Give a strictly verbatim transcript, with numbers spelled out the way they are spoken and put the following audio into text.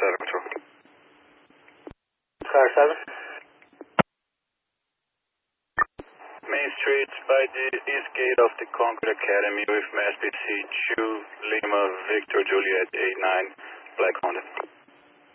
seven Control. Car seven. Main Street by the east gate of the Concord Academy with Mass B C two Lima Victor Juliet eight nine Black Honda.